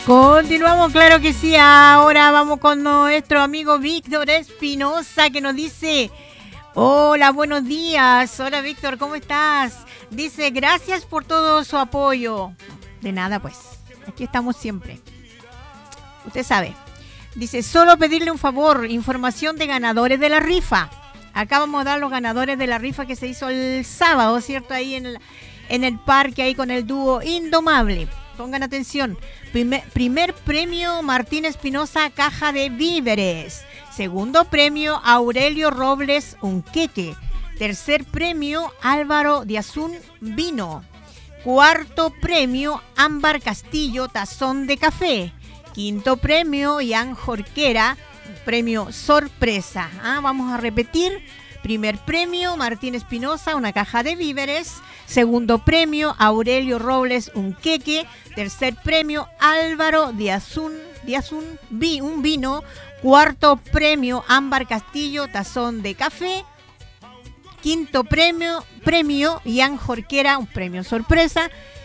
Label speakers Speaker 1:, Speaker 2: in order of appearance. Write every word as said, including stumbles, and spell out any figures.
Speaker 1: Continuamos, claro que sí. Ahora vamos con nuestro amigo Víctor Espinosa que nos dice: hola, buenos días. Hola Víctor, ¿cómo estás? Dice, gracias por todo su apoyo. De nada, pues. Aquí estamos siempre. Usted sabe. Dice, solo pedirle un favor, información de ganadores de la rifa. Acá vamos a dar los ganadores de la rifa que se hizo el sábado, ¿cierto? Ahí en el, en el parque, ahí con el dúo Indomable. Pongan atención. Primer, primer premio, Martín Espinosa, caja de víveres. Segundo premio, Aurelio Robles, un queque. Tercer premio, Álvaro Diazún, vino. Cuarto premio, Ámbar Castillo, tazón de café. Quinto premio, Ian Jorquera, premio sorpresa. Ah, vamos a repetir. Primer premio, Martín Espinosa, una caja de víveres. Segundo premio, Aurelio Robles, un queque. Tercer premio, Álvaro Diazún, Diazún vi, un vino. Cuarto premio, Ámbar Castillo, tazón de café. Quinto premio, premio Ian Jorquera, un premio sorpresa.